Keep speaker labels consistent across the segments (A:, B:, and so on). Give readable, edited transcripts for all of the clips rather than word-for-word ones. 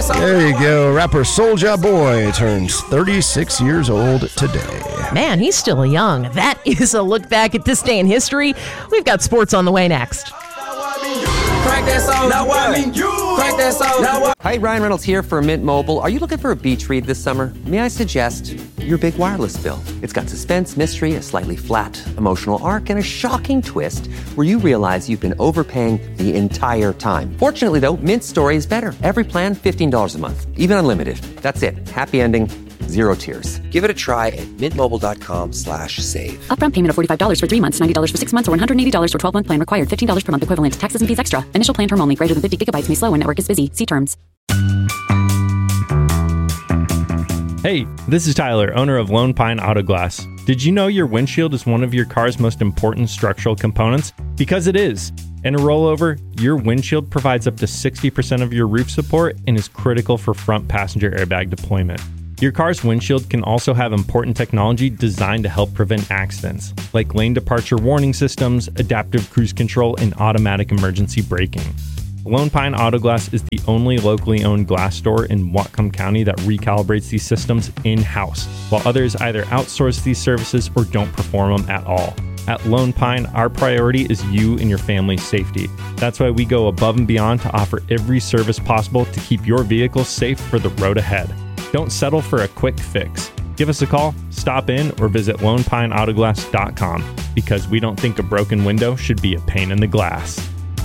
A: There you go. Rapper Soulja Boy turns 36 years old today.
B: Man, he's still young. That is a look back at this day in history. We've got sports on the way next.
C: Hi, Ryan Reynolds here for Mint Mobile. Are you looking for a beach read this summer? May I suggest your big wireless bill? It's got suspense, mystery, a slightly flat emotional arc, and a shocking twist where you realize you've been overpaying the entire time. Fortunately, though, Mint story is better. Every plan, $15 a month. Even unlimited. That's it. Happy ending. Zero tears. Give it a try at mintmobile.com/save.
D: Upfront payment of $45 for 3 months, $90 for 6 months, or $180 for 12-month plan required. $15 per month equivalent. Taxes and fees extra. Initial plan term only. Greater than 50 gigabytes may slow when network is busy. See terms.
E: Hey, this is Tyler, owner of Lone Pine Auto Glass. Did you know your windshield is one of your car's most important structural components? Because it is. In a rollover, your windshield provides up to 60% of your roof support and is critical for front passenger airbag deployment. Your car's windshield can also have important technology designed to help prevent accidents, like lane departure warning systems, adaptive cruise control, and automatic emergency braking. Lone Pine Auto Glass is the only locally owned glass store in Whatcom County that recalibrates these systems in-house, while others either outsource these services or don't perform them at all. At Lone Pine, our priority is you and your family's safety. That's why we go above and beyond to offer every service possible to keep your vehicle safe for the road ahead. Don't settle for a quick fix. Give us a call, stop in, or visit lonepineautoglass.com because we don't think a broken window should be a pain in the glass.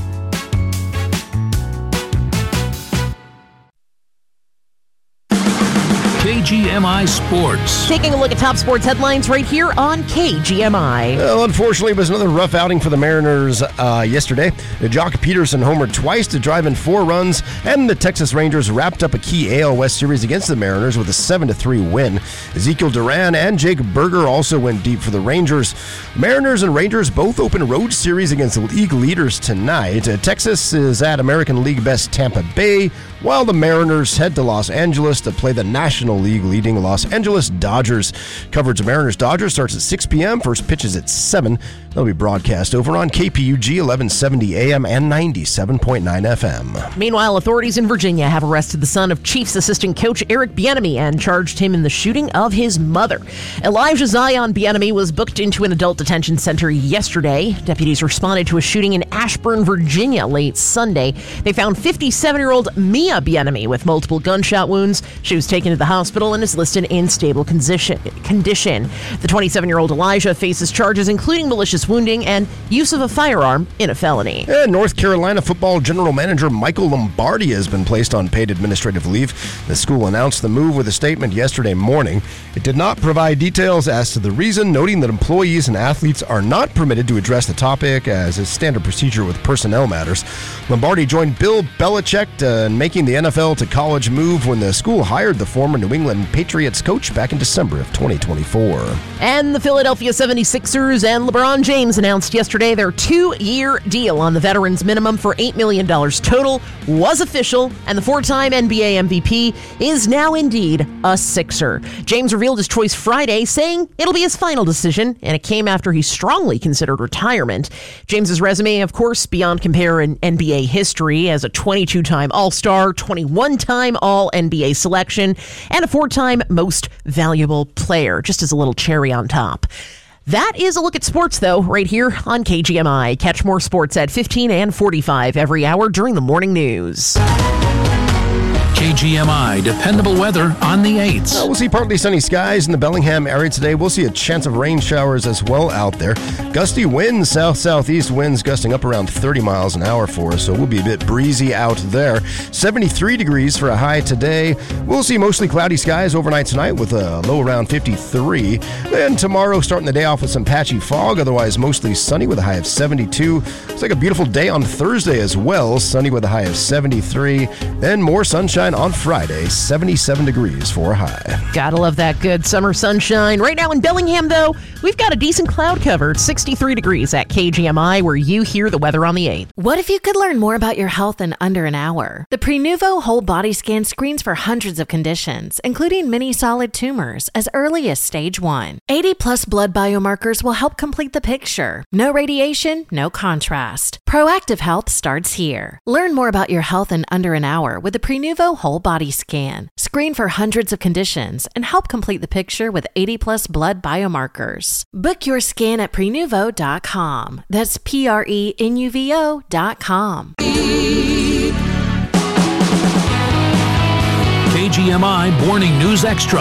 F: KGMI Sports.
B: Taking a look at top sports headlines right here on KGMI.
A: Well, unfortunately, it was another rough outing for the Mariners yesterday. Jock Peterson homered twice to drive in 4 runs, and the Texas Rangers wrapped up a key AL West series against the Mariners with a 7-3 win. Ezekiel Duran and Jake Berger also went deep for the Rangers. Mariners and Rangers both open road series against league leaders tonight. Texas is at American League best Tampa Bay, while the Mariners head to Los Angeles to play the National League leading Los Angeles Dodgers. Coverage of Mariners-Dodgers starts at 6 p.m. First pitch is at 7. That'll be broadcast over on KPUG 1170 AM and 97.9 FM.
B: Meanwhile, authorities in Virginia have arrested the son of Chiefs assistant coach Eric Bieniemy and charged him in the shooting of his mother. Elijah Zion Bieniemy was booked into an adult detention center yesterday. Deputies responded to a shooting in Ashburn, Virginia late Sunday. They found 57-year-old Mia Bieniemy with multiple gunshot wounds. She was taken to the hospital and is listed in stable condition. The 27-year-old Elijah faces charges including malicious wounding and use of a firearm in a felony.
A: And North Carolina football general manager Michael Lombardi has been placed on paid administrative leave. The school announced the move with a statement yesterday morning. It did not provide details as to the reason, noting that employees and athletes are not permitted to address the topic as is standard procedure with personnel matters. Lombardi joined Bill Belichick in making the NFL to college move when the school hired the former New England Patriots coach back in December of 2024.
B: And the Philadelphia 76ers and LeBron James announced yesterday their 2-year deal on the veterans minimum for $8 million total was official, and the 4-time NBA MVP is now indeed a Sixer. James revealed his choice Friday, saying it'll be his final decision, and it came after he strongly considered retirement. James's resume, of course, beyond compare in NBA history as a 22-time All-Star, 21-time All-NBA selection, and a 4-time Most Valuable Player, just as a little cherry on top. That is a look at sports, though, right here on KGMI. Catch more sports at 15 and 45 every hour during the morning news.
F: KGMI dependable weather on the 8s.
A: We'll see partly sunny skies in the Bellingham area today. We'll see a chance of rain showers as well out there. Gusty winds, south-southeast winds gusting up around 30 miles an hour for us, so we'll be a bit breezy out there. 73 degrees for a high today. We'll see mostly cloudy skies overnight tonight with a low around 53. Then tomorrow, starting the day off with some patchy fog, otherwise mostly sunny with a high of 72. It's like a beautiful day on Thursday as well, sunny with a high of 73. Then more sunshine on Friday, 77 degrees for a high.
B: Gotta love that good summer sunshine. Right now in Bellingham, though, we've got a decent cloud cover. 63 degrees at KGMI, where you hear the weather on the 8th.
G: What if you could learn more about your health in under an hour? The Prenuvo Whole Body Scan screens for hundreds of conditions, including many solid tumors, as early as stage 1. 80-plus blood biomarkers will help complete the picture. No radiation, no contrast. Proactive health starts here. Learn more about your health in under an hour with the Prenuvo Whole whole body scan. Screen for hundreds of conditions and help complete the picture with 80-plus blood biomarkers. Book your scan at Prenuvo.com. That's Prenuvo.com.
F: KGMI Morning News Extra.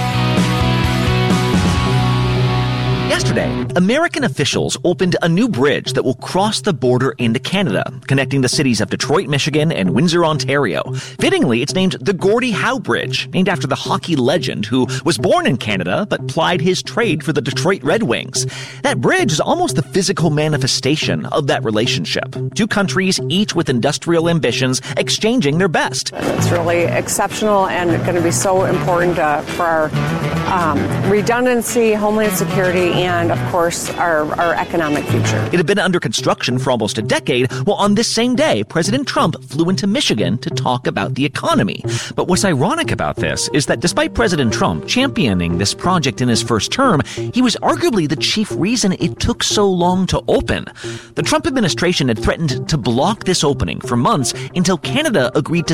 H: Yesterday, American officials opened a new bridge that will cross the border into Canada, connecting the cities of Detroit, Michigan, and Windsor, Ontario. Fittingly, it's named the Gordie Howe Bridge, named after the hockey legend who was born in Canada but plied his trade for the Detroit Red Wings. That bridge is almost the physical manifestation of that relationship. Two countries, each with industrial ambitions, exchanging their best.
I: It's really exceptional and going to be so important for our redundancy, homeland security, and, of course, our economic future.
H: It had been under construction for almost a decade. Well, on this same day, President Trump flew into Michigan to talk about the economy. But what's ironic about this is that despite President Trump championing this project in his first term, he was arguably the chief reason it took so long to open. The Trump administration had threatened to block this opening for months until Canada agreed to